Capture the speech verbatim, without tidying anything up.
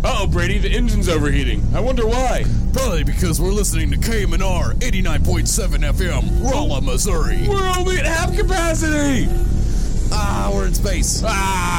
Uh-oh, Brady, the engine's overheating. I wonder why. Probably because we're listening to K M N R eighty-nine point seven F M, Rolla, Missouri. We're only at half capacity. Ah, we're in space. Ah.